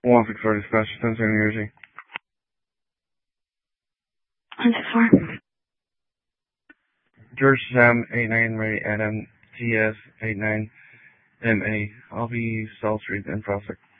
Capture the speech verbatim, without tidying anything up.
one six four dispatch, Spencer, New Jersey. one six four. George Sam, eight nine, Ray Adam, T S, eight nine, M A. I'll be South Street in Prospect.